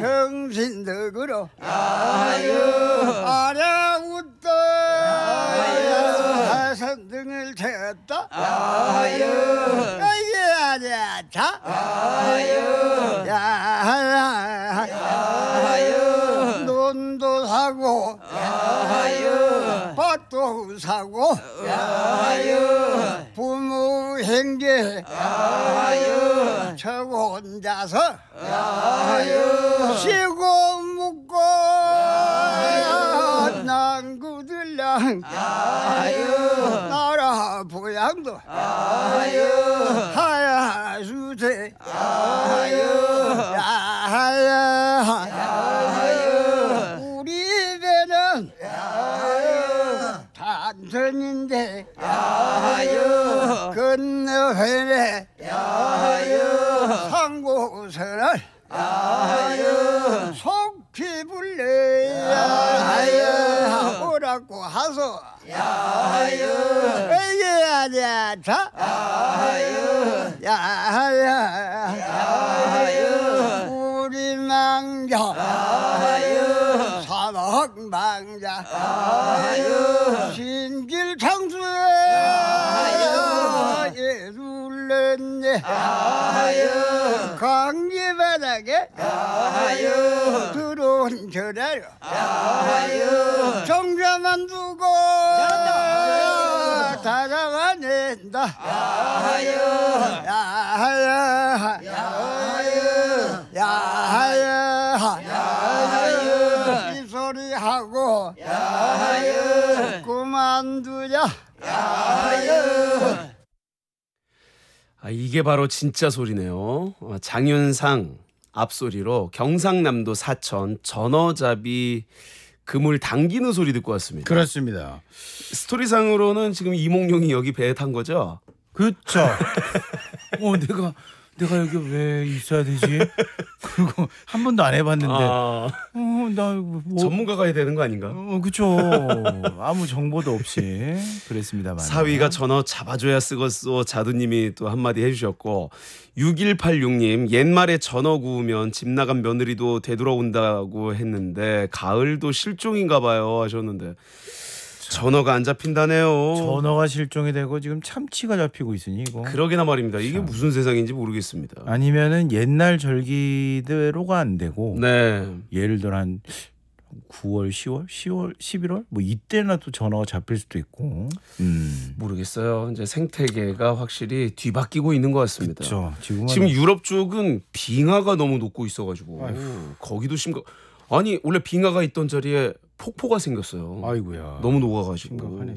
정신덕으로 아유 아래웃도 선등을 채웠다 아유 이게 아니야 자 아유 아유 논도 사고 아유 밭도 사고 아유 부모 행제 아유 저 혼자서 아유 쉬고 묵고 난구들랑 아유 나라 보양도 아유 하야수세 아유 야하야 아유 우리 배는 단선인데 아유 건너편에 아유 상고선을 아유 속히 불러야 오라고 하소 아유 이게 아니야 자 아유 야야 아유 우리 망자 아유 사막망자 아유 신길창수에 예술렀네 아유 강기바닥에 아유 들어온 저래요 아유 정자만 두고 다 잡아낸다 아유 야하야 야하야 이 소리 하고 아유 그만두자 아유 아, 이게 바로 진짜 소리네요. 장윤상 앞소리로 경상남도 사천 전어잡이 그물 당기는 소리 듣고 왔습니다. 그렇습니다. 스토리상으로는 지금 이몽룡이 여기 배에 탄 거죠? 그렇죠. 내가 여기 왜 있어야 되지? 그리고 한 번도 안 해봤는데. 나 뭐. 전문가가 해야 되는 거 아닌가? 그렇죠. 아무 정보도 없이 그랬습니다만. 사위가 전어 잡아줘야 쓰겄소 자두님이 또 한마디 해주셨고 6186님 옛말에 전어 구우면 집 나간 며느리도 되돌아온다고 했는데 가을도 실종인가 봐요 하셨는데 전어가 안 잡힌다네요. 전어가 실종이 되고 지금 참치가 잡히고 있으니 이거. 그러게나 말입니다. 이게 무슨 세상인지 모르겠습니다. 아니면은 옛날 절기대로가 안 되고 네. 예를 들어 한 9월, 10월, 10월, 11월 뭐 이때나 또 전어가 잡힐 수도 있고. 모르겠어요. 이제 생태계가 확실히 뒤바뀌고 있는 것 같습니다. 그렇죠. 지금 유럽 쪽은 빙하가 너무 녹고 있어가지고 거기도 아니 원래 빙하가 있던 자리에 폭포가 생겼어요. 아이고야. 너무 녹아가지고. 심각하네.